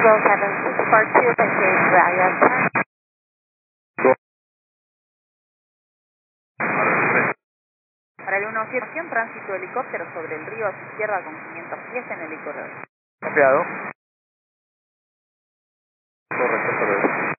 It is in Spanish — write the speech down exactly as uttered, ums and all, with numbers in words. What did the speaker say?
seven six four two, engage Ryan ten. Para el uno siete, tránsito helicóptero sobre el río a su izquierda con quinientos pies en el corredor. Copiado. Correcto, correcto.